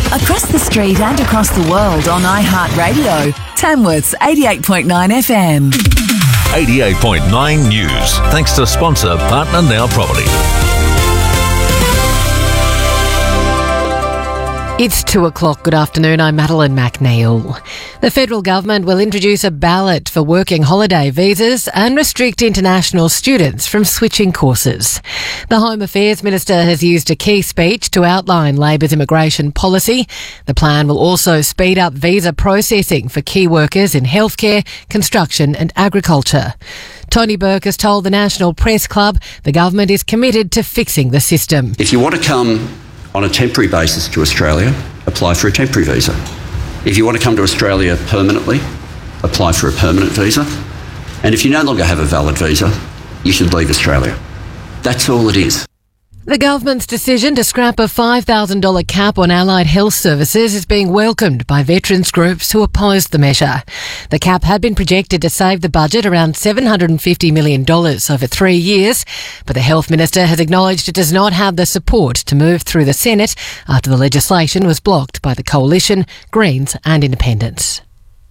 Across the street and across the world on iHeartRadio. Tamworth's 88.9 FM. 88.9 News. Thanks to sponsor Partner Now Property. It's 2 o'clock. Good afternoon. I'm Madeline McNeil. The federal government will introduce a ballot for working holiday visas and restrict international students from switching courses. The Home Affairs Minister has used a key speech to outline Labor's immigration policy. The plan will also speed up visa processing for key workers in healthcare, construction and agriculture. Tony Burke has told the National Press Club the government is committed to fixing the system. If you want to come on a temporary basis to Australia, apply for a temporary visa. If you want to come to Australia permanently, apply for a permanent visa. And if you no longer have a valid visa, you should leave Australia. That's all it is. The government's decision to scrap a $5,000 cap on allied health services is being welcomed by veterans groups who opposed the measure. The cap had been projected to save the budget around $750 million over 3 years, but the Health Minister has acknowledged it does not have the support to move through the Senate after the legislation was blocked by the Coalition, Greens and Independents.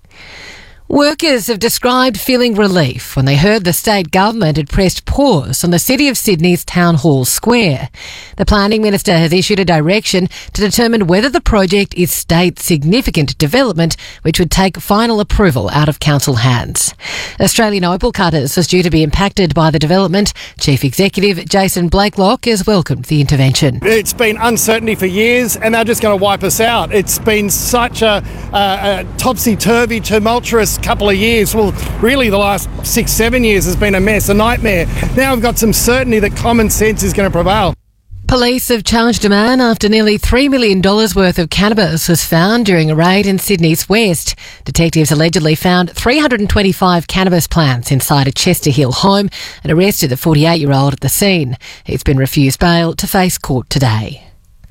Workers have described feeling relief when they heard the state government had pressed pause on the City of Sydney's Town Hall Square. The Planning Minister has issued a direction to determine whether the project is state significant development, which would take final approval out of council hands. Australian Opal Cutters was due to be impacted by the development. Chief Executive Jason Blakelock has welcomed the intervention. It's been uncertainty for years and they're just going to wipe us out. It's been such a topsy-turvy, tumultuous couple of years. Well, really the last 6-7 years has been a mess, a nightmare. Now we've got some certainty that common sense is going to prevail. Police have charged a man after nearly $3 million worth of cannabis was found during a raid in Sydney's West. Detectives allegedly found 325 cannabis plants inside a Chester Hill home and arrested the 48-year-old at the scene. He's been refused bail to face court today.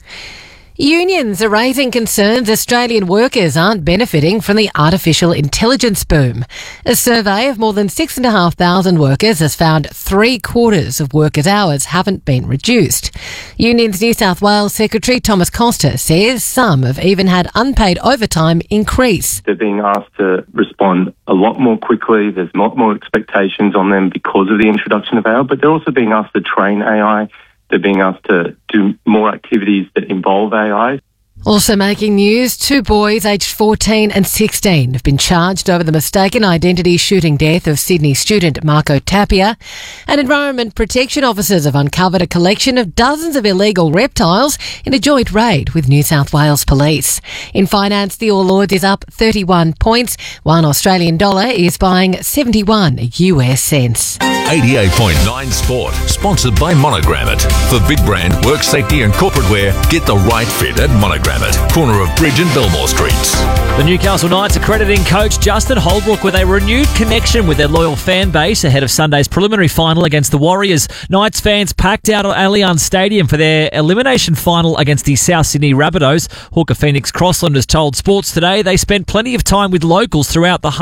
Unions are raising concerns Australian workers aren't benefiting from the artificial intelligence boom. A survey of more than 6,500 workers has found 3/4 of workers' hours haven't been reduced. Unions New South Wales Secretary Thomas Costa says some have even had unpaid overtime increase. They're being asked to respond a lot more quickly. There's a lot more expectations on them because of the introduction of AI, but they're also being asked to train AI. They're being asked to do more activities that involve AI. Also making news, 2 boys aged 14 and 16 have been charged over the mistaken identity shooting death of Sydney student Marco Tapia. And Environment Protection officers have uncovered a collection of dozens of illegal reptiles in a joint raid with New South Wales Police. In finance, the All Ords is up 31 points. $1 Australian is buying 71 US cents. 88.9 Sport, sponsored by Monogram It. For big brand, work safety and corporate wear, get the right fit at Monogram It, corner of Bridge and Belmore Streets. The Newcastle Knights are crediting coach Justin Holbrook with a renewed connection with their loyal fan base ahead of Sunday's preliminary final against the Warriors. Knights fans packed out Allianz Stadium for their elimination final against the South Sydney Rabbitohs. Hawker Phoenix Crosslanders told Sports Today they spent plenty of time with locals throughout the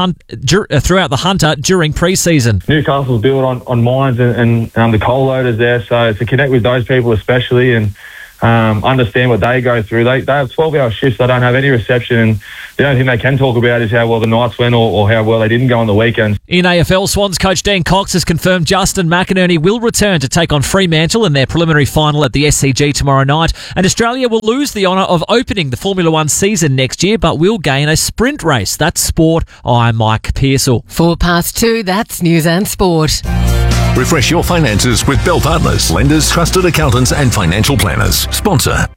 Hunter during pre-season. Newcastle's built on mines and the coal loaders there, so to connect with those people especially and understand what they go through. They have 12-hour shifts. They don't have any reception, and the only thing they can talk about is how well the Knights went or how well they didn't go on the weekends. In AFL, Swans coach Dan Cox has confirmed Justin McInerney will return to take on Fremantle in their preliminary final at the SCG tomorrow night, and Australia will lose the honour of opening the Formula 1 season next year, but will gain a sprint race. That's sport. I'm Mike Pearsall. 2:04, that's News and Sport. Refresh your finances with Bell Partners, lenders, trusted accountants and financial planners. Sponsor.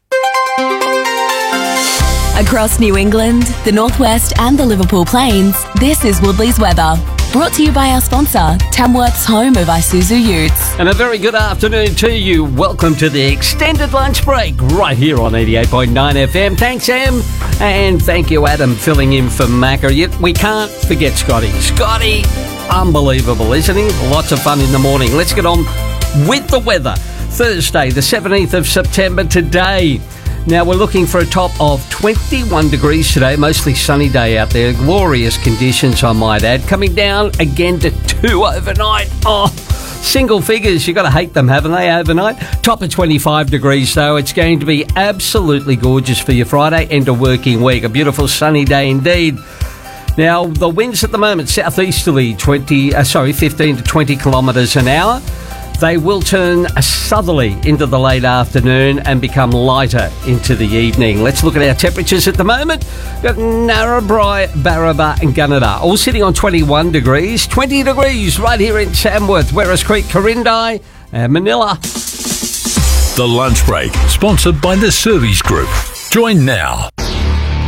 Across New England, the Northwest and the Liverpool Plains, this is Woodley's weather. Brought to you by our sponsor, Tamworth's home of Isuzu Utes. And a very good afternoon to you. Welcome to the extended lunch break right here on 88.9 FM. Thanks, Em. And thank you, Adam, filling in for Macca. Yet we can't forget Scotty. Scotty, unbelievable, isn't he? Lots of fun in the morning. Let's get on with the weather. Thursday, the 17th of September today. Now, we're looking for a top of 21 degrees today, mostly sunny day out there. Glorious conditions, I might add. Coming down again to 2 overnight. Oh, Single figures, you've got to hate them, haven't they, overnight? Top of 25 degrees, though. It's going to be absolutely gorgeous for your Friday and a working week. A beautiful sunny day indeed. Now, the winds at the moment, southeasterly, 15 to 20 kilometres an hour. They will turn southerly into the late afternoon and become lighter into the evening. Let's look at our temperatures at the moment. Got Narrabri, Barraba and Gunnedah, all sitting on 21 degrees. 20 degrees right here in Tamworth, Werris Creek, Corindi and Manila. The Lunch Break, sponsored by the Service Group. Join now.